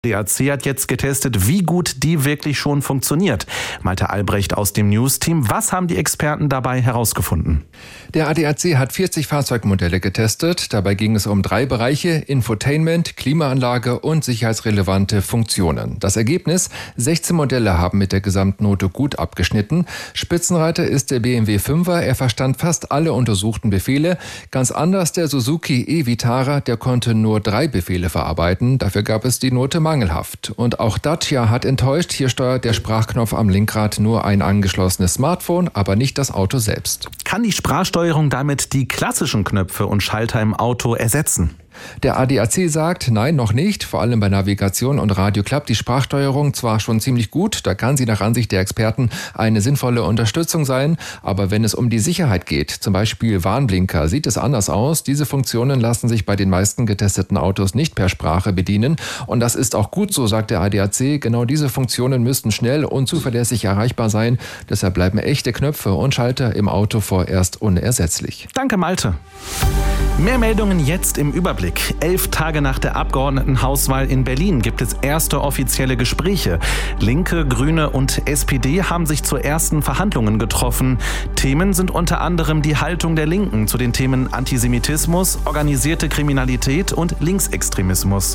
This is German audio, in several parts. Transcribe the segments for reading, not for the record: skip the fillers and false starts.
ADAC hat jetzt getestet, wie gut die wirklich schon funktioniert. Malte Albrecht aus dem News-Team. Was haben die Experten dabei herausgefunden? Der ADAC hat 40 Fahrzeugmodelle getestet. Dabei ging es um 3 Bereiche: Infotainment, Klimaanlage und sicherheitsrelevante Funktionen. Das Ergebnis: 16 Modelle haben mit der Gesamtnote gut abgeschnitten. Spitzenreiter ist der BMW 5er. Er verstand fast alle untersuchten Befehle. Ganz anders der Suzuki e-Vitara. Der konnte nur 3 Befehle verarbeiten. Dafür gab es die Note mangelhaft. Und auch Dacia hat enttäuscht. Hier steuert der Sprachknopf am Lenkrad nur ein angeschlossenes Smartphone, aber nicht das Auto selbst. Kann die Sprachsteuerung damit die klassischen Knöpfe und Schalter im Auto ersetzen? Der ADAC sagt, nein, noch nicht. Vor allem bei Navigation und Radio klappt die Sprachsteuerung zwar schon ziemlich gut, da kann sie nach Ansicht der Experten eine sinnvolle Unterstützung sein, aber wenn es um die Sicherheit geht, zum Beispiel Warnblinker, sieht es anders aus. Diese Funktionen lassen sich bei den meisten getesteten Autos nicht per Sprache bedienen und das ist auch gut so, sagt der ADAC. Genau diese Funktionen müssten schnell und zuverlässig erreichbar sein. Deshalb bleiben echte Knöpfe und Schalter im Auto vorerst unersetzlich. Danke, Malte. Mehr Meldungen jetzt im Überblick. 11 Tage nach der Abgeordnetenhauswahl in Berlin gibt es erste offizielle Gespräche. Linke, Grüne und SPD haben sich zu ersten Verhandlungen getroffen. Themen sind unter anderem die Haltung der Linken zu den Themen Antisemitismus, organisierte Kriminalität und Linksextremismus.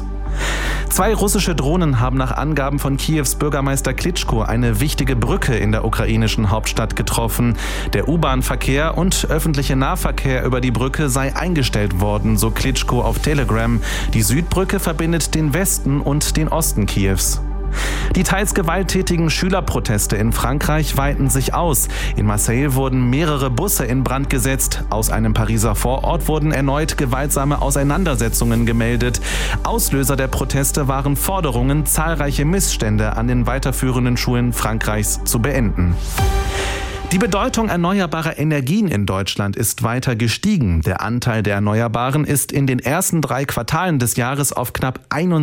2 russische Drohnen haben nach Angaben von Kiews Bürgermeister Klitschko eine wichtige Brücke in der ukrainischen Hauptstadt getroffen. Der U-Bahn-Verkehr und öffentliche Nahverkehr über die Brücke sei eingestellt worden, so Klitschko auf Telegram. Die Südbrücke verbindet den Westen und den Osten Kiews. Die teils gewalttätigen Schülerproteste in Frankreich weiten sich aus. In Marseille wurden mehrere Busse in Brand gesetzt. Aus einem Pariser Vorort wurden erneut gewaltsame Auseinandersetzungen gemeldet. Auslöser der Proteste waren Forderungen, zahlreiche Missstände an den weiterführenden Schulen Frankreichs zu beenden. Die Bedeutung erneuerbarer Energien in Deutschland ist weiter gestiegen. Der Anteil der Erneuerbaren ist in den ersten 3 Quartalen des Jahres auf knapp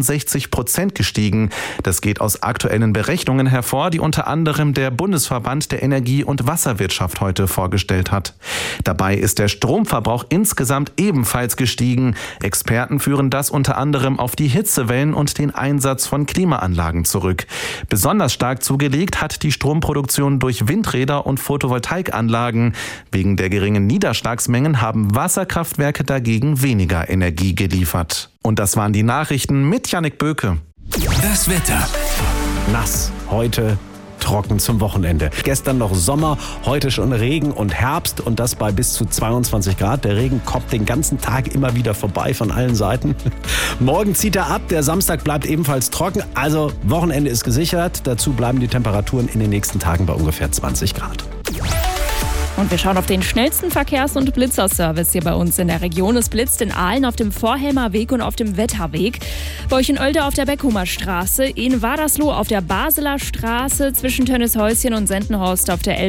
61% gestiegen. Das geht aus aktuellen Berechnungen hervor, die unter anderem der Bundesverband der Energie- und Wasserwirtschaft heute vorgestellt hat. Dabei ist der Stromverbrauch insgesamt ebenfalls gestiegen. Experten führen das unter anderem auf die Hitzewellen und den Einsatz von Klimaanlagen zurück. Besonders stark zugelegt hat die Stromproduktion durch Windräder und Photovoltaikanlagen. Wegen der geringen Niederschlagsmengen haben Wasserkraftwerke dagegen weniger Energie geliefert. Und das waren die Nachrichten mit Jannik Böke. Das Wetter. Nass heute, trocken zum Wochenende. Gestern noch Sommer, heute schon Regen und Herbst und das bei bis zu 22 Grad. Der Regen kommt den ganzen Tag immer wieder vorbei von allen Seiten. Morgen zieht er ab, der Samstag bleibt ebenfalls trocken. Also Wochenende ist gesichert. Dazu bleiben die Temperaturen in den nächsten Tagen bei ungefähr 20 Grad. Und wir schauen auf den schnellsten Verkehrs- und Blitzerservice hier bei uns in der Region. Es blitzt in Aalen auf dem Vorhelmer Weg und auf dem Wetterweg. Bei euch in Oelde auf der Beckhumer Straße, in Wadersloh auf der Baseler Straße, zwischen Tönnieshäuschen und Sendenhorst auf der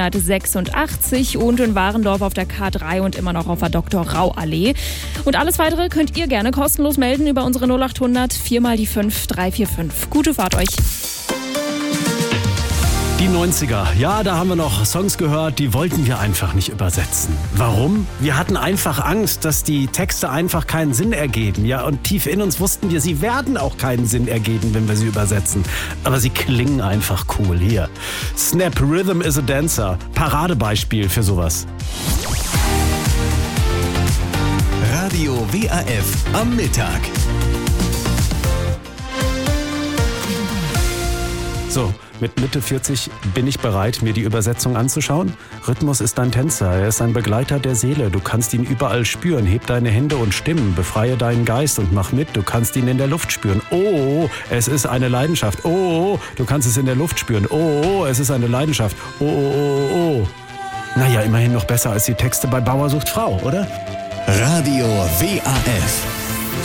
L586 und in Warendorf auf der K3 und immer noch auf der Dr. Rau Allee. Und alles Weitere könnt ihr gerne kostenlos melden über unsere 0800 4x5 345. Gute Fahrt euch! Die 90er, ja, da haben wir noch Songs gehört, die wollten wir einfach nicht übersetzen. Warum? Wir hatten einfach Angst, dass die Texte einfach keinen Sinn ergeben. Ja, und tief in uns wussten wir, sie werden auch keinen Sinn ergeben, wenn wir sie übersetzen. Aber sie klingen einfach cool. Hier, Snap Rhythm is a Dancer, Paradebeispiel für sowas. Radio WAF am Mittag. So, mit Mitte 40 bin ich bereit, mir die Übersetzung anzuschauen. Rhythmus ist ein Tänzer, er ist ein Begleiter der Seele. Du kannst ihn überall spüren. Heb deine Hände und Stimmen, befreie deinen Geist und mach mit. Du kannst ihn in der Luft spüren. Oh, es ist eine Leidenschaft. Oh, du kannst es in der Luft spüren. Oh, es ist eine Leidenschaft. Oh, oh, oh, oh. Naja, immerhin noch besser als die Texte bei Bauer sucht Frau, oder? Radio WAF.